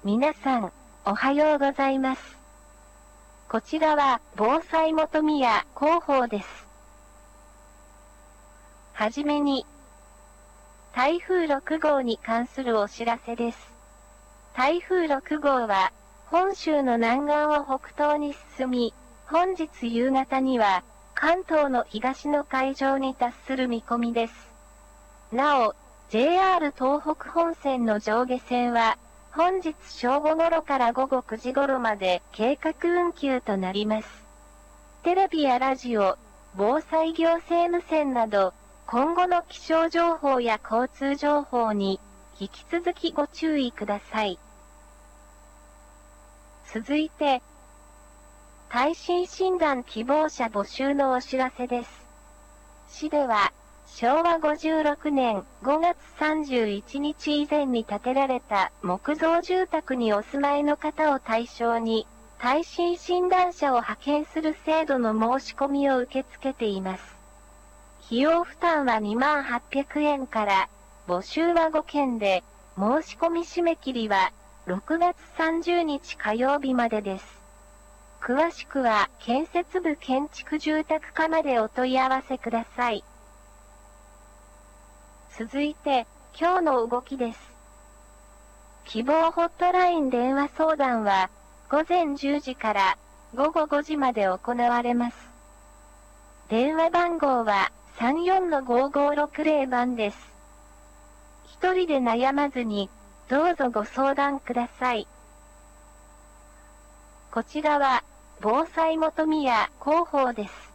皆さん、おはようございます。こちらは、防災元宮広報です。はじめに、台風6号に関するお知らせです。台風6号は、本州の南岸を北東に進み、本日夕方には、関東の東の海上に達する見込みです。なお、JR 東北本線の上下線は、本日正午頃から午後9時頃まで計画運休となります。テレビやラジオ、防災行政無線など、今後の気象情報や交通情報に引き続きご注意ください。続いて、耐震診断希望者募集のお知らせです。市では、昭和56年5月31日以前に建てられた木造住宅にお住まいの方を対象に、耐震診断者を派遣する制度の申し込みを受け付けています。費用負担は2800円から、募集は5件で、申し込み締め切りは6月30日火曜日までです。詳しくは建設部建築住宅課までお問い合わせください。続いて、今日の動きです。希望ホットライン電話相談は、午前10時から午後5時まで行われます。電話番号は34-5560番です。一人で悩まずに、どうぞご相談ください。こちらは、防災元宮広報です。